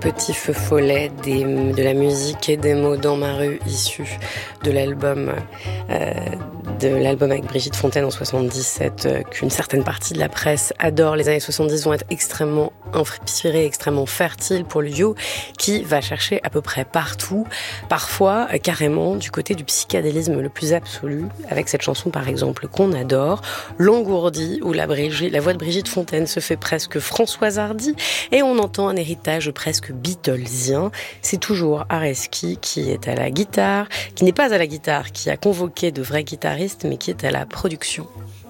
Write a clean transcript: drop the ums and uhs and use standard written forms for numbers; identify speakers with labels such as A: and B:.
A: Petit feu follet, de la musique et des mots dans ma rue, issus de l'album avec Brigitte Fontaine en 77, qu'une certaine partie de la presse adore. Les années 70 vont être extrêmement inspirées, extrêmement fertiles pour le duo, qui va chercher à peu près partout, parfois carrément du côté du psychédélisme le plus absolu, avec cette chanson par exemple qu'on adore, L'engourdi, où la voix de Brigitte Fontaine se fait presque Françoise Hardy, et on entend un héritage presque Beatlesien. C'est toujours Areski qui est à la guitare, qui n'est pas à la guitare, qui a convoqué de vrais guitaristes, mais qui est à la production.